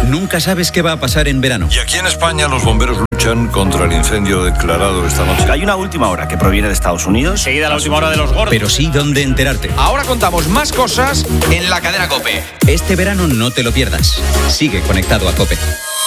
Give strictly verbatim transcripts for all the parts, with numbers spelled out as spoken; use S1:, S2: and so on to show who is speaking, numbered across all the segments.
S1: Nunca sabes qué va a pasar en verano.
S2: Y aquí en España los bomberos luchan contra el incendio declarado esta noche.
S3: Hay una última hora que proviene de Estados Unidos.
S4: Seguida la última hora de los gordos.
S1: Pero sí dónde enterarte.
S4: Ahora contamos más cosas en la cadena COPE.
S1: Este verano no te lo pierdas. Sigue conectado a COPE.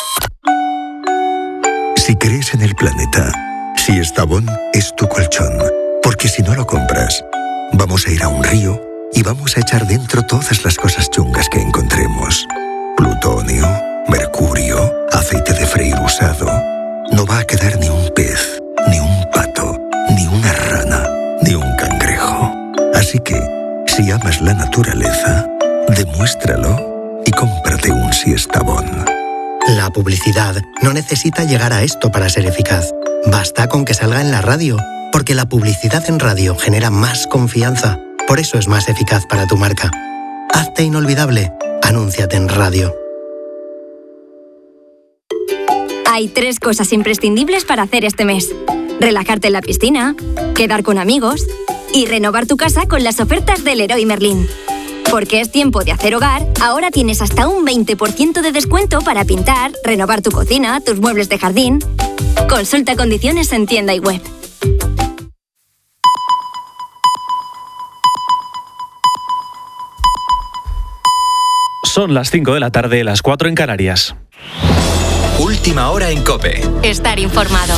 S5: Si crees en el planeta, si Estavón es tu colchón, porque si no lo compras, vamos a ir a un río y vamos a echar dentro todas las cosas chungas que encontremos. Plutonio, mercurio, aceite de freír usado. No va a quedar ni un pez, ni un pato, ni una rana, ni un cangrejo. Así que, si amas la naturaleza, demuéstralo y cómprate un Siestabón.
S6: La publicidad no necesita llegar a esto para ser eficaz. Basta con que salga en la radio, porque la publicidad en radio genera más confianza. Por eso es más eficaz para tu marca. Hazte inolvidable. Anúnciate en radio.
S7: Hay tres cosas imprescindibles para hacer este mes: relajarte en la piscina, quedar con amigos y renovar tu casa con las ofertas del Leroy Merlin. Porque es tiempo de hacer hogar, ahora tienes hasta un veinte por ciento de descuento para pintar, renovar tu cocina, tus muebles de jardín. Consulta condiciones en tienda y web.
S8: Son las cinco de la tarde, las cuatro en Canarias.
S9: Última hora en COPE.
S7: Estar informado.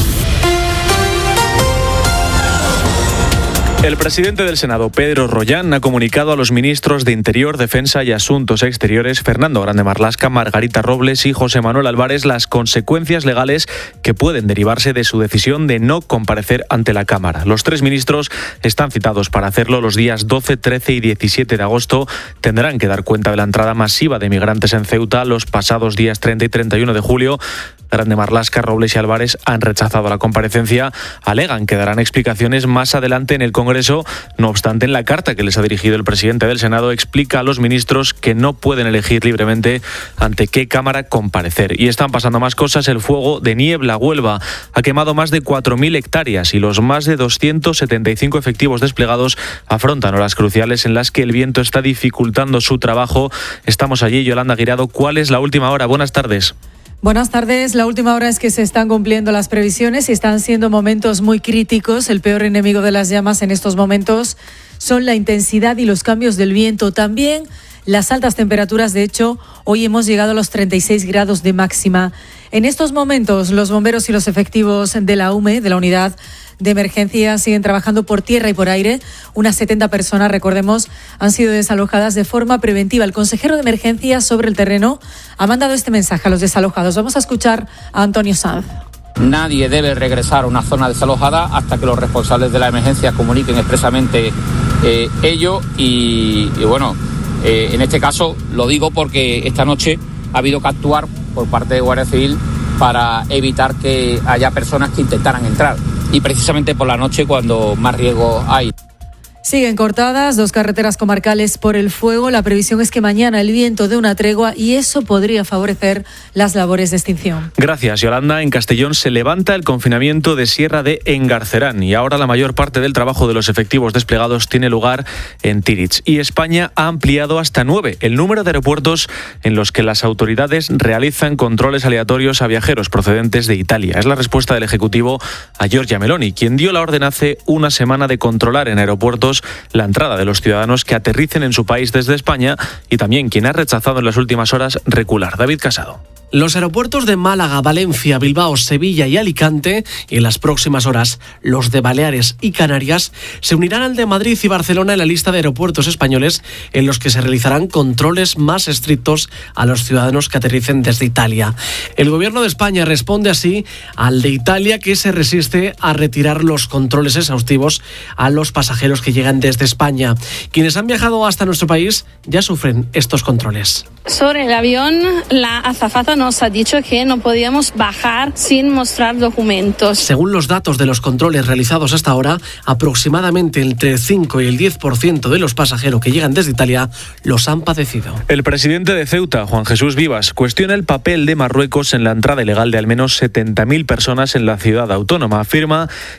S8: El presidente del Senado, Pedro Rollán, ha comunicado a los ministros de Interior, Defensa y Asuntos Exteriores, Fernando Grande Marlaska, Margarita Robles y José Manuel Álvarez, las consecuencias legales que pueden derivarse de su decisión de no comparecer ante la Cámara. Los tres ministros están citados para hacerlo los días doce, trece y diecisiete de agosto. Tendrán que dar cuenta de la entrada masiva de migrantes en Ceuta los pasados días treinta y treinta y uno de julio. Grande Marlaska, Robles y Álvarez han rechazado la comparecencia. Alegan que darán explicaciones más adelante en el Congreso. No obstante, en la carta que les ha dirigido el presidente del Senado explica a los ministros que no pueden elegir libremente ante qué Cámara comparecer. Y están pasando más cosas. El fuego de Niebla, Huelva, ha quemado más de cuatro mil hectáreas y los más de doscientos setenta y cinco efectivos desplegados afrontan horas cruciales en las que el viento está dificultando su trabajo. Estamos allí, Yolanda Guirado. ¿Cuál es la última hora? Buenas tardes.
S10: Buenas tardes. La última hora es que se están cumpliendo las previsiones y están siendo momentos muy críticos. El peor enemigo de las llamas en estos momentos son la intensidad y los cambios del viento. También las altas temperaturas. De hecho, hoy hemos llegado a los treinta y seis grados de máxima. En estos momentos, los bomberos y los efectivos de la U M E, de la Unidad de Emergencia, siguen trabajando por tierra y por aire. Unas setenta personas, recordemos, han sido desalojadas de forma preventiva. El consejero de Emergencia sobre el terreno ha mandado este mensaje a los desalojados. Vamos a escuchar a Antonio Sanz.
S11: Nadie debe regresar a una zona desalojada hasta que los responsables de la emergencia comuniquen expresamente eh, ello. Y, y bueno, eh, en este caso lo digo porque esta noche ha habido que actuar por parte de Guardia Civil para evitar que haya personas que intentaran entrar. Y precisamente por la noche cuando más riesgo hay.
S10: Siguen cortadas dos carreteras comarcales por el fuego. La previsión es que mañana el viento dé una tregua y eso podría favorecer las labores de extinción.
S8: Gracias, Yolanda. En Castellón se levanta el confinamiento de Sierra de Engarcerán y ahora la mayor parte del trabajo de los efectivos desplegados tiene lugar en Tirich. Y España ha ampliado hasta nueve el número de aeropuertos en los que las autoridades realizan controles aleatorios a viajeros procedentes de Italia. Es la respuesta del Ejecutivo a Giorgia Meloni, quien dio la orden hace una semana de controlar en aeropuertos la entrada de los ciudadanos que aterricen en su país desde España y también quien ha rechazado en las últimas horas recular. David Casado.
S12: Los aeropuertos de Málaga, Valencia, Bilbao, Sevilla y Alicante y en las próximas horas los de Baleares y Canarias se unirán al de Madrid y Barcelona en la lista de aeropuertos españoles en los que se realizarán controles más estrictos a los ciudadanos que aterricen desde Italia. El Gobierno de España responde así al de Italia, que se resiste a retirar los controles exhaustivos a los pasajeros que llegan desde España. Quienes han viajado hasta nuestro país ya sufren estos controles.
S13: Sobre el avión, la azafata nos ha dicho que no podíamos bajar sin mostrar documentos.
S12: Según los datos de los controles realizados hasta ahora, aproximadamente entre el cinco y el diez por ciento de los pasajeros que llegan desde Italia los han padecido.
S8: El presidente de Ceuta, Juan Jesús Vivas, cuestiona el papel de Marruecos en la entrada ilegal de al menos setenta mil personas en la ciudad autónoma. Afirma que es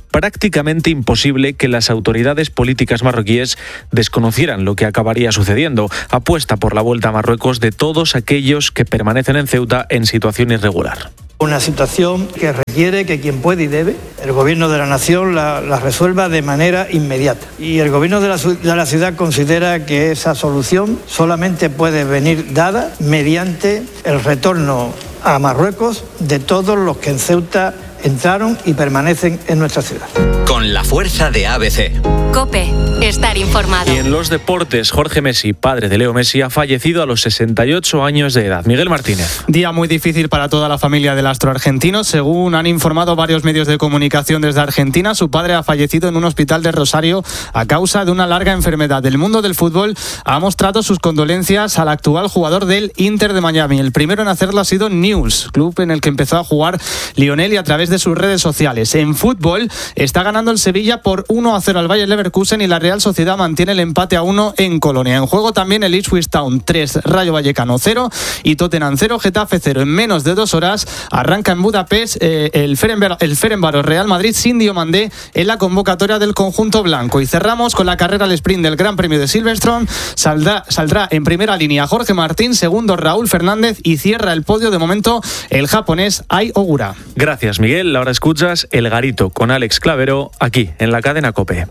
S8: prácticamente imposible que las autoridades políticas marroquíes desconocieran lo que acabaría sucediendo. Apuesta por la vuelta a Marruecos de todos aquellos que permanecen en Ceuta en situación irregular.
S14: Una situación que requiere que quien puede y debe, el gobierno de la nación la, la resuelva de manera inmediata. Y el gobierno de la, de la ciudad considera que esa solución solamente puede venir dada mediante el retorno a Marruecos de todos los que en Ceuta entraron y permanecen en nuestra ciudad.
S9: Con la fuerza de A B C.
S15: COPE. Estar informado.
S8: Y en los deportes, Jorge Messi, padre de Leo Messi, ha fallecido a los sesenta y ocho años de edad. Miguel Martínez.
S16: Día muy difícil para toda la familia del astro argentino. Según han informado varios medios de comunicación desde Argentina, su padre ha fallecido en un hospital de Rosario a causa de una larga enfermedad. El mundo del fútbol ha mostrado sus condolencias al actual jugador del Inter de Miami. El primero en hacerlo ha sido News, club en el que empezó a jugar Lionel, y a través de sus redes sociales. En fútbol está ganando el Sevilla por uno a cero al Bayer Leverkusen y la Real Sociedad mantiene el empate a uno en Colonia. En juego también el Ipswich Town tres, Rayo Vallecano cero y Tottenham cero, Getafe cero. En menos de dos horas arranca en Budapest eh, el Ferenbar, el Ferencváros Real Madrid sin Diomandé en la convocatoria del conjunto blanco. Y cerramos con la carrera al sprint del Gran Premio de Silverstone. Saldrá, saldrá en primera línea Jorge Martín, segundo Raúl Fernández y cierra el podio de momento el japonés Ai Ogura.
S8: Gracias, Miguel. Ahora escuchas El Garito con Alex Clavero aquí en la cadena COPE.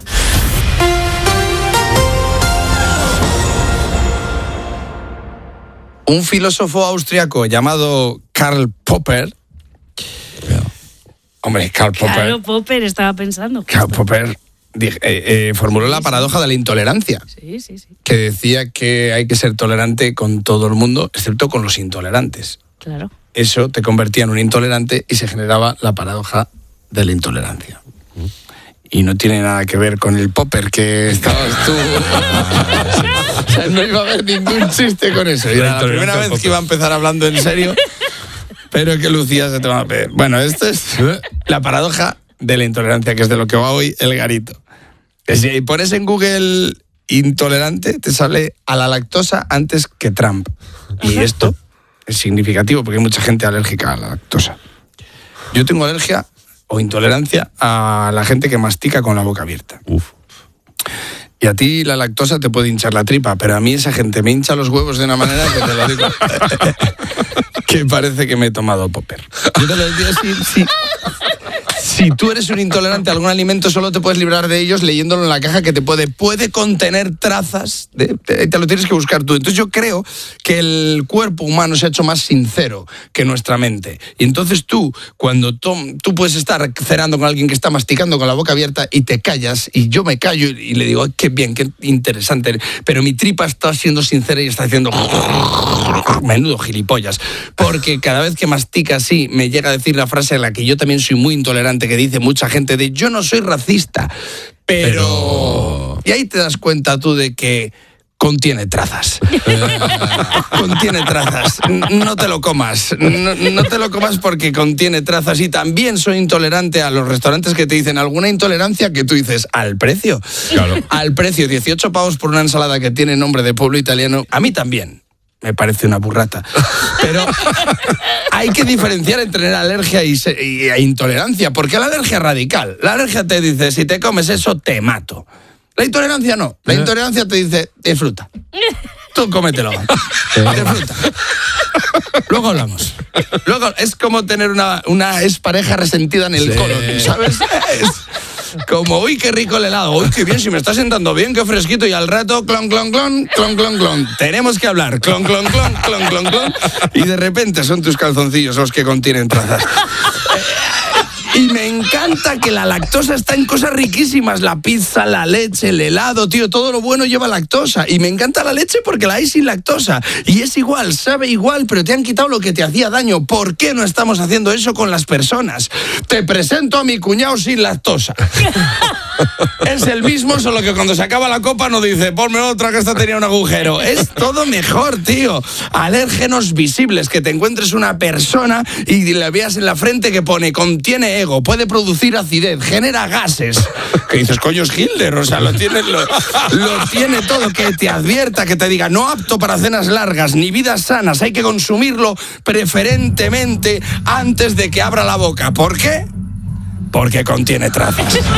S17: Un filósofo austriaco llamado Karl Popper. Hombre, Karl Popper.
S18: Claro, Popper, estaba pensando.
S17: Karl Popper dije, eh, eh, formuló la paradoja de la intolerancia.
S18: Sí, sí, sí.
S17: Que decía que hay que ser tolerante con todo el mundo, excepto con los intolerantes.
S18: Claro.
S17: Eso te convertía en un intolerante y se generaba la paradoja de la intolerancia. Y no tiene nada que ver con el Popper que estabas tú. O sea, no iba a haber ningún chiste con eso. Y era la primera vez que iba a empezar hablando en serio, pero que Lucía se toma... Bueno, esto es la paradoja de la intolerancia, que es de lo que va hoy El Garito. Si pones en Google intolerante, te sale a la lactosa antes que Trump. Y esto es significativo porque hay mucha gente alérgica a la lactosa. Yo tengo alergia o intolerancia a la gente que mastica con la boca abierta. Uf. Y a ti la lactosa te puede hinchar la tripa, pero a mí esa gente me hincha los huevos de una manera que te lo digo, que parece que me he tomado Popper. Yo te lo digo, sí, sí. Si tú eres un intolerante a algún alimento, solo te puedes librar de ellos leyéndolo en la caja, que te puede, puede contener trazas, de, te, te lo tienes que buscar tú. Entonces yo creo que el cuerpo humano se ha hecho más sincero que nuestra mente. Y entonces tú, cuando tom, tú puedes estar cenando con alguien que está masticando con la boca abierta y te callas, y yo me callo y le digo, qué bien, qué interesante, pero mi tripa está siendo sincera y está haciendo menudo gilipollas. Porque cada vez que mastica así, me llega a decir la frase en la que yo también soy muy intolerante, que dice mucha gente de yo no soy racista, pero... pero... Y ahí te das cuenta tú de que contiene trazas. Contiene trazas. No te lo comas. No, no te lo comas porque contiene trazas. Y también soy intolerante a los restaurantes que te dicen alguna intolerancia que tú dices, ¿al precio? Claro. Al precio, dieciocho pavos por una ensalada que tiene nombre de pueblo italiano. A mí también me parece una burrata. Pero hay que diferenciar entre alergia y, y, e intolerancia, porque la alergia es radical. La alergia te dice, si te comes eso, te mato. La intolerancia no. La intolerancia te dice, disfruta. Tú cómetelo. Disfruta. Luego hablamos. Luego es como tener una, una expareja resentida en el sí. colon, ¿sabes? Es como, uy, qué rico el helado. Uy, qué bien, si me está sentando bien, qué fresquito. Y al rato, clon, clon, clon, clon, clon, clon. Tenemos que hablar. Clon, clon, clon, clon, clon, clon. Y de repente son tus calzoncillos los que contienen trazas. Y me encanta que la lactosa está en cosas riquísimas. La pizza, la leche, el helado, tío, todo lo bueno lleva lactosa. Y me encanta la leche porque la hay sin lactosa. Y es igual, sabe igual, pero te han quitado lo que te hacía daño. ¿Por qué no estamos haciendo eso con las personas? Te presento a mi cuñado sin lactosa. Es el mismo, solo que cuando se acaba la copa no dice, ponme otra que esta tenía un agujero. Es todo mejor, tío. Alérgenos visibles, que te encuentres una persona y le veas en la frente que pone, contiene ego, puede producir acidez, genera gases. Que dices, coño, es Hitler, o sea, lo tiene, lo, lo tiene todo. Que te advierta, que te diga, no apto para cenas largas, ni vidas sanas, hay que consumirlo preferentemente antes de que abra la boca. ¿Por qué? porque contiene trazas.